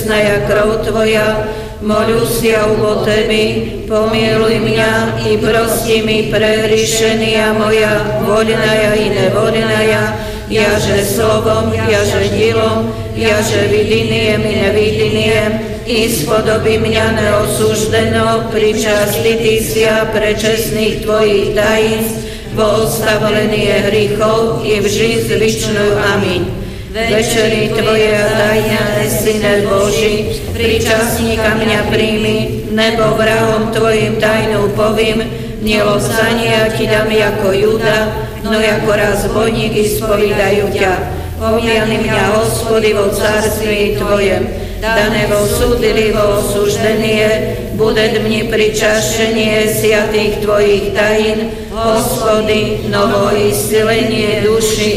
čestnaja krv Tvoja, moľusia ubo Tebi, pomieluj mňa i prosti mi prehrišenia moja, voľnaja i nevoľnaja, jaže slovom, jaže dilom, jaže vidiniem i nevidiniem, i spodoby mňa neosúždeno, pričasti Ty sia prečestných Tvojich tajíc, vo odstavlenie hriechov i v žiť zvyčnú. Amin. Večeri Tvoje a tajňa, Syne Boží, príčastníka mňa príjmi, nebo vrahom Tvojim tajnú povím, milosťania Ti dám ako Juda, no ako raz bojník ispovídajú ťa. Pomielni mňa, Hospody, vo carství Tvojem, dané vo súdlivo osúždenie, bude dni pričašenie siatých Tvojich tajín, Hospody, novo iscilenie duši